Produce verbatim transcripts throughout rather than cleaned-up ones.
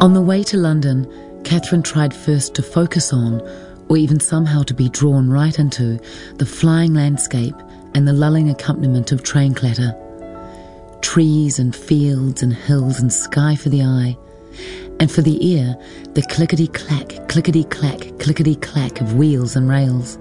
On the way to London, Catherine tried first to focus on, or even somehow to be drawn right into, the flying landscape and the lulling accompaniment of train clatter. Trees and fields and hills and sky for the eye, and for the ear, the clickety-clack, clickety-clack, clickety-clack of wheels and rails.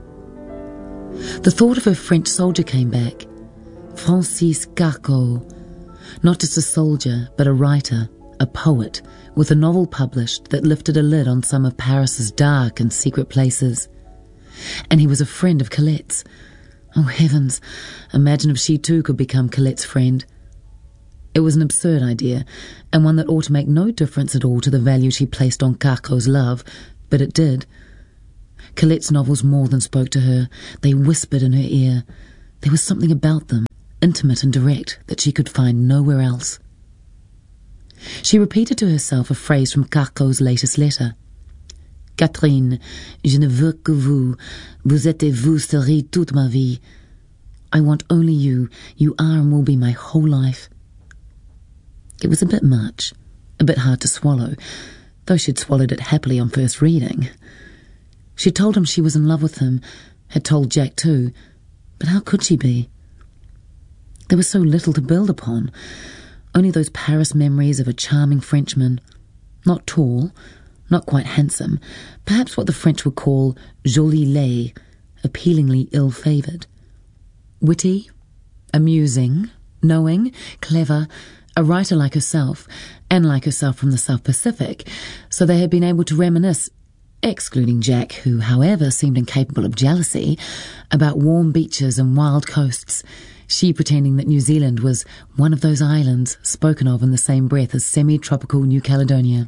The thought of her French soldier came back. Francis Carco, not just a soldier, but a writer, a poet, with a novel published that lifted a lid on some of Paris's dark and secret places. And he was a friend of Colette's. Oh heavens, imagine if she too could become Colette's friend. It was an absurd idea, and one that ought to make no difference at all to the value she placed on Carco's love, but it did. Colette's novels more than spoke to her. They whispered in her ear. There was something about them, intimate and direct, that she could find nowhere else. She repeated to herself a phrase from Carco's latest letter. Catherine, je ne veux que vous. Vous êtes et vous serez toute ma vie. I want only you. You are and will be my whole life. It was a bit much, a bit hard to swallow, though she'd swallowed it happily on first reading. She told him she was in love with him, had told Jack too, but how could she be? There was so little to build upon. Only those Paris memories of a charming Frenchman, not tall, not quite handsome, perhaps what the French would call joli laid, appealingly ill-favoured. Witty, amusing, knowing, clever, a writer like herself, and like herself from the South Pacific, so they had been able to reminisce, excluding Jack, who, however, seemed incapable of jealousy, about warm beaches and wild coasts, she pretending that New Zealand was one of those islands spoken of in the same breath as semi-tropical New Caledonia.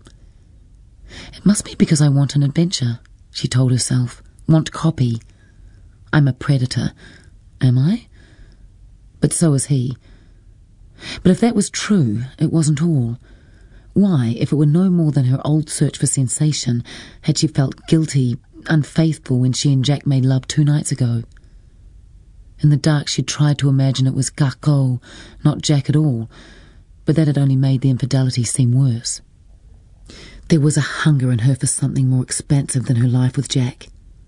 It must be because I want an adventure, she told herself, want copy. I'm a predator, am I? But so is he. But if that was true, it wasn't all. Why, if it were no more than her old search for sensation, had she felt guilty, unfaithful when she and Jack made love two nights ago? In the dark she tried to imagine it was Carco, not Jack at all, but that had only made the infidelity seem worse. There was a hunger in her for something more expansive than her life with Jack.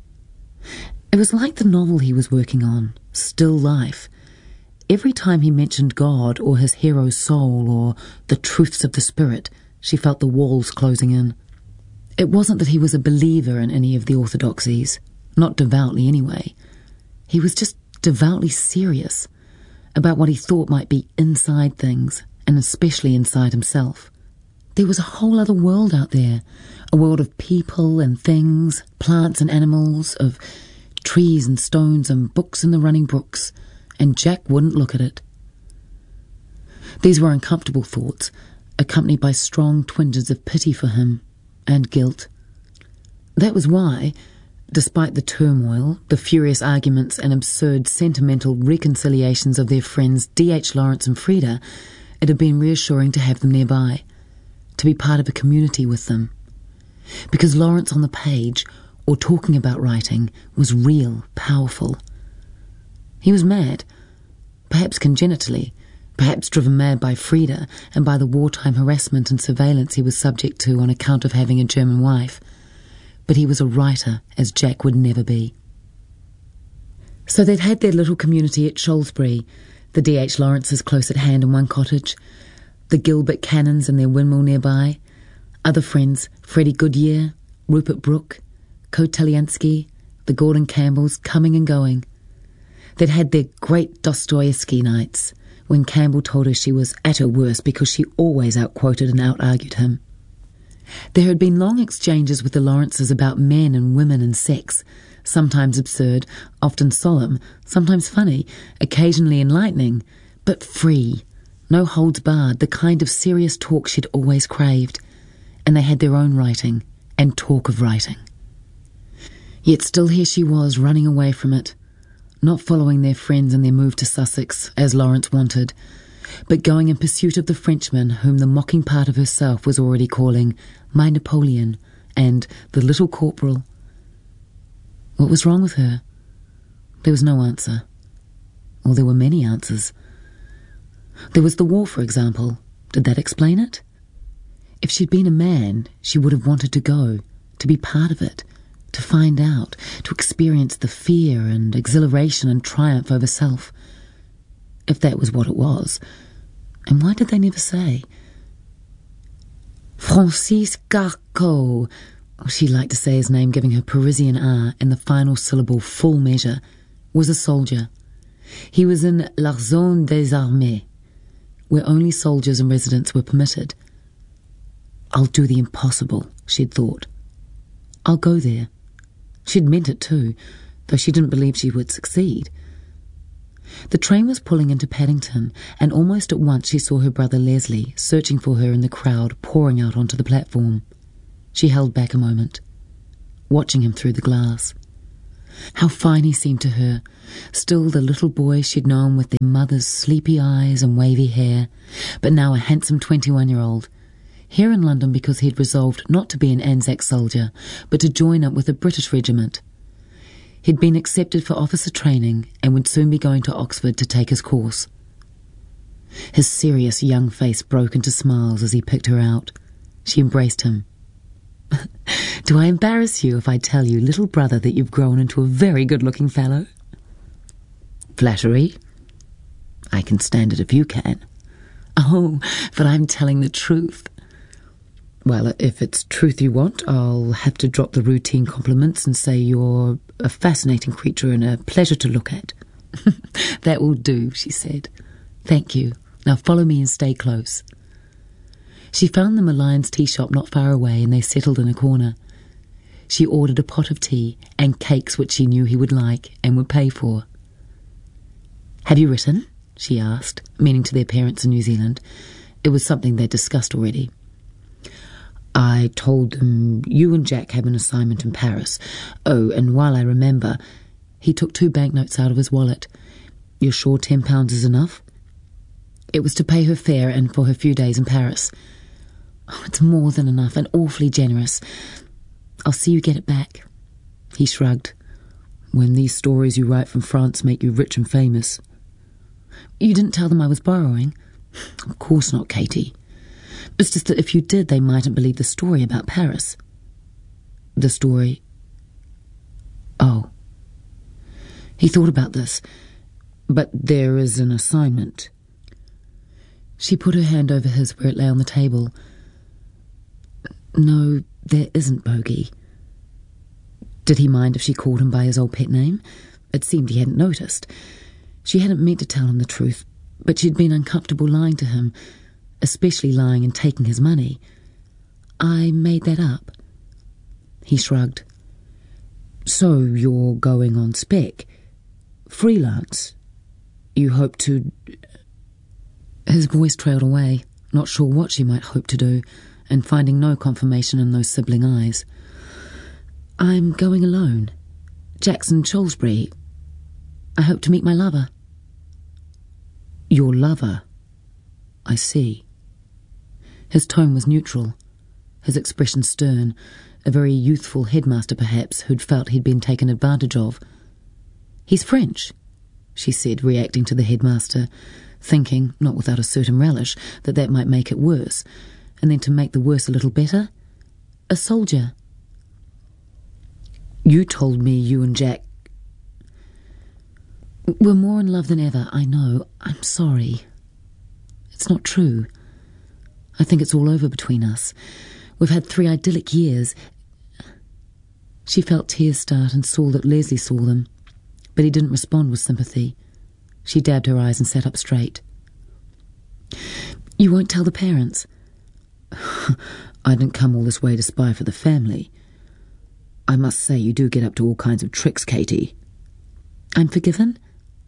It was like the novel he was working on, Still Life. Every time he mentioned God or his hero's soul or the truths of the spirit, she felt the walls closing in. It wasn't that he was a believer in any of the orthodoxies, not devoutly anyway. He was just devoutly serious about what he thought might be inside things, and especially inside himself. There was a whole other world out there, a world of people and things, plants and animals, of trees and stones and books in the running brooks, and Jack wouldn't look at it. These were uncomfortable thoughts, accompanied by strong twinges of pity for him, and guilt. That was why, despite the turmoil, the furious arguments and absurd sentimental reconciliations of their friends D H Lawrence and Frida, it had been reassuring to have them nearby, to be part of a community with them. Because Lawrence on the page, or talking about writing, was real, powerful. He was mad, perhaps congenitally, perhaps driven mad by Frida and by the wartime harassment and surveillance he was subject to on account of having a German wife. But he was a writer, as Jack would never be. So they'd had their little community at Shrewsbury, the D H Lawrences close at hand in one cottage, the Gilbert Cannons and their windmill nearby, other friends, Freddie Goodyear, Rupert Brooke, Koteliansky, the Gordon Campbells, coming and going. They'd had their great Dostoevsky nights, when Campbell told her she was at her worst because she always outquoted and out-argued him. There had been long exchanges with the Lawrences about men and women and sex, sometimes absurd, often solemn, sometimes funny, occasionally enlightening, but free, no holds barred, the kind of serious talk she'd always craved. And they had their own writing, and talk of writing. Yet still here she was, running away from it, not following their friends in their move to Sussex, as Lawrence wanted, but going in pursuit of the Frenchman whom the mocking part of herself was already calling my Napoleon and the little corporal. What was wrong with her? There was no answer. Or there were many answers. There was the war, for example. Did that explain it? If she'd been a man, she would have wanted to go, to be part of it, to find out, to experience the fear and exhilaration and triumph over self. If that was what it was. And why did they never say? Francis Garcot, she liked to say his name, giving her Parisian R and the final syllable full measure, was a soldier. He was in La Zone des Armées, where only soldiers and residents were permitted. I'll do the impossible, she'd thought. I'll go there. She'd meant it too, though she didn't believe she would succeed. The train was pulling into Paddington, and almost at once she saw her brother Leslie searching for her in the crowd pouring out onto the platform. She held back a moment, watching him through the glass. How fine he seemed to her, still the little boy she'd known with their mother's sleepy eyes and wavy hair, but now a handsome twenty-one-year-old, here in London because he'd resolved not to be an Anzac soldier, but to join up with a British regiment. He'd been accepted for officer training and would soon be going to Oxford to take his course. His serious young face broke into smiles as he picked her out. She embraced him. Do I embarrass you if I tell you, little brother, that you've grown into a very good-looking fellow? Flattery? I can stand it if you can. Oh, but I'm telling the truth. Well, if it's truth you want, I'll have to drop the routine compliments and say you're a fascinating creature and a pleasure to look at. That will do, she said. Thank you. Now follow me and stay close. She found them a Lyons tea shop not far away, and they settled in a corner. She ordered a pot of tea and cakes which she knew he would like and would pay for. Have you written? She asked, meaning to their parents in New Zealand. It was something they'd discussed already. I told them you and Jack have an assignment in Paris. Oh, and while I remember, he took two banknotes out of his wallet. You're sure ten pounds is enough? It was to pay her fare and for her few days in Paris. Oh, it's more than enough and awfully generous. I'll see you get it back. He shrugged. When these stories you write from France make you rich and famous. You didn't tell them I was borrowing? Of course not, Katie. It's just that if you did, they mightn't believe the story about Paris. The story... Oh. He thought about this. But there is an assignment. She put her hand over his where it lay on the table. No, there isn't, Bogey. Did he mind if she called him by his old pet name? It seemed he hadn't noticed. She hadn't meant to tell him the truth, but she'd been uncomfortable lying to him, especially lying and taking his money. I made that up. He shrugged. So you're going on spec? Freelance? You hope to... His voice trailed away, not sure what she might hope to do, and finding no confirmation in those sibling eyes. I'm going alone. Jackson Cholsbury. I hope to meet my lover. Your lover? I see. His tone was neutral, his expression stern, a very youthful headmaster perhaps who'd felt he'd been taken advantage of. He's French, she said, reacting to the headmaster, thinking, not without a certain relish, that that might make it worse, and then to make the worse a little better, a soldier. You told me you and Jack... We're more in love than ever, I know. I'm sorry. It's not true. I think it's all over between us. We've had three idyllic years. She felt tears start and saw that Leslie saw them, but he didn't respond with sympathy. She dabbed her eyes and sat up straight. You won't tell the parents? I didn't come all this way to spy for the family. I must say you do get up to all kinds of tricks, Katie. I'm forgiven?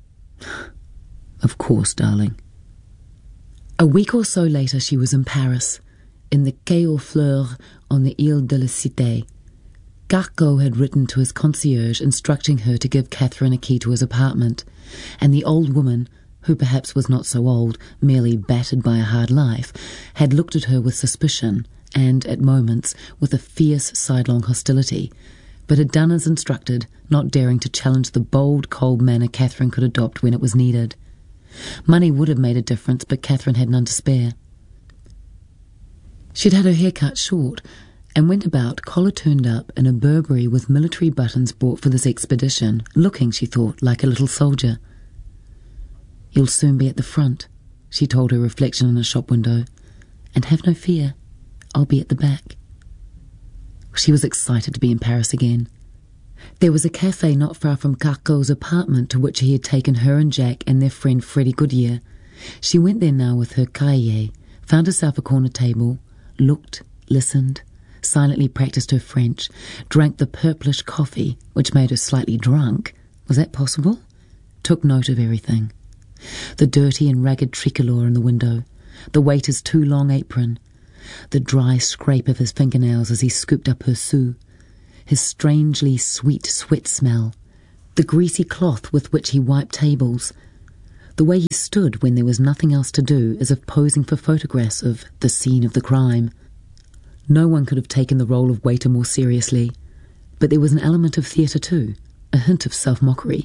Of course, darling. A week or so later she was in Paris, in the Quai aux Fleurs on the Ile de la Cité. Garcot had written to his concierge instructing her to give Catherine a key to his apartment, and the old woman, who perhaps was not so old, merely battered by a hard life, had looked at her with suspicion and, at moments, with a fierce sidelong hostility, but had done as instructed, not daring to challenge the bold, cold manner Catherine could adopt when it was needed. Money would have made a difference, but Catherine had none to spare. She'd had her hair cut short and went about, collar turned up, in a Burberry with military buttons bought for this expedition, looking, she thought, like a little soldier. "You'll soon be at the front," she told her reflection in a shop window, "and have no fear, I'll be at the back." She was excited to be in Paris again. There was a cafe not far from Carco's apartment, to which he had taken her and Jack and their friend Freddie Goodyear. She went there now with her cahier, found herself a corner table, looked, listened, silently practiced her French, drank the purplish coffee, which made her slightly drunk. Was that possible? Took note of everything. The dirty and ragged tricolor in the window, the waiter's too long apron, the dry scrape of his fingernails as he scooped up her sous, his strangely sweet sweat smell, the greasy cloth with which he wiped tables, the way he stood when there was nothing else to do, as if posing for photographs of the scene of the crime. No one could have taken the role of waiter more seriously, but there was an element of theatre too, a hint of self-mockery.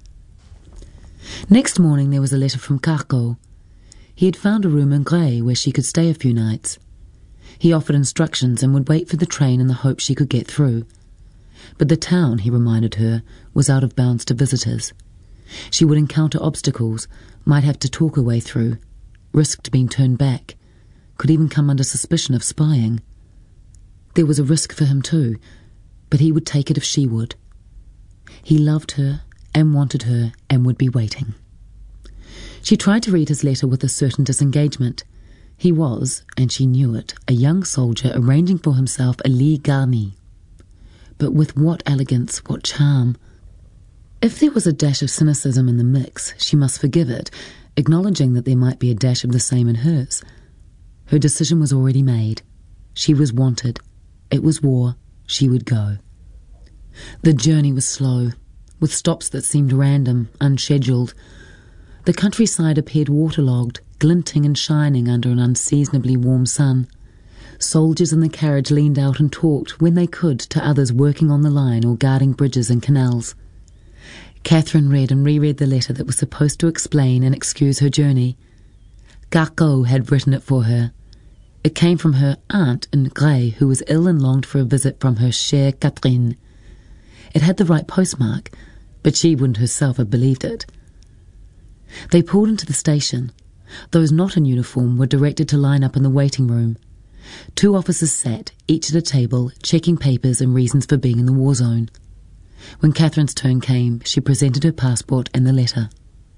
Next morning there was a letter from Carco. He had found a room in Grès where she could stay a few nights. He offered instructions and would wait for the train in the hope she could get through. But the town, he reminded her, was out of bounds to visitors. She would encounter obstacles, might have to talk her way through, risked being turned back, could even come under suspicion of spying. There was a risk for him too, but he would take it if she would. He loved her and wanted her and would be waiting. She tried to read his letter with a certain disengagement. He was, and she knew it, a young soldier arranging for himself a lit garni. But with what elegance, what charm! If there was a dash of cynicism in the mix, she must forgive it, acknowledging that there might be a dash of the same in hers. Her decision was already made. She was wanted. It was war. She would go. The journey was slow, with stops that seemed random, unscheduled. The countryside appeared waterlogged, glinting and shining under an unseasonably warm sun. Soldiers in the carriage leaned out and talked, when they could, to others working on the line or guarding bridges and canals. Catherine read and reread the letter that was supposed to explain and excuse her journey. Carco had written it for her. It came from her aunt in Grès, who was ill and longed for a visit from her chère Catherine. It had the right postmark, but she wouldn't herself have believed it. They pulled into the station. Those not in uniform were directed to line up in the waiting room. Two officers sat, each at a table, checking papers and reasons for being in the war zone. When Catherine's turn came, she presented her passport and the letter.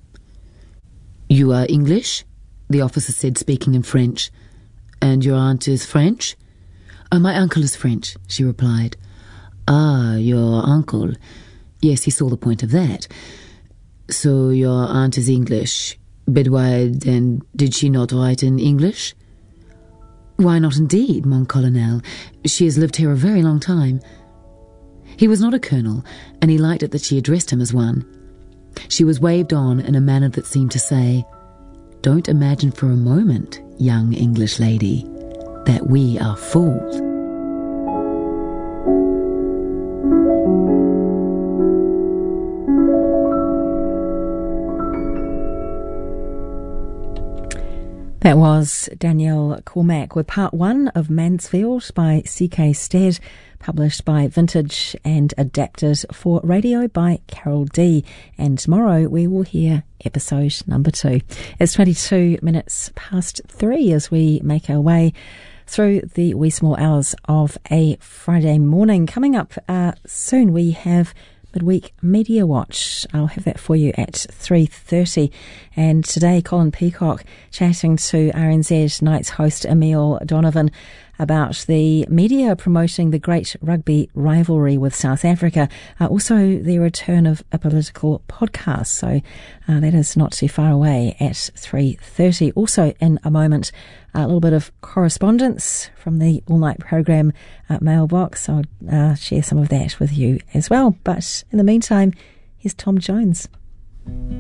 "You are English?" the officer said, speaking in French. "And your aunt is French?" "Oh, my uncle is French," she replied. "Ah, your uncle. Yes, he saw the point of that. So your aunt is English. But why, then, did she not write in English?" "Why not indeed, mon colonel? She has lived here a very long time." He was not a colonel, and he liked it that she addressed him as one. She was waved on in a manner that seemed to say, "Don't imagine for a moment, young English lady, that we are fools." That was Danielle Cormack with part one of Mansfield by C K Stead, published by Vintage and adapted for radio by Carol D. And tomorrow we will hear episode number two. It's twenty-two minutes past three as we make our way through the wee small hours of a Friday morning. Coming up uh, soon we have Midweek Media Watch. I'll have that for you at three thirty. And today, Colin Peacock chatting to R N Z Nights host Emile Donovan about the media promoting the great rugby rivalry with South Africa. Uh, also, the return of a political podcast. So uh, that is not too far away at three thirty. Also, in a moment, a little bit of correspondence from the all-night program uh, mailbox. I'll uh, share some of that with you as well. But in the meantime, here's Tom Jones.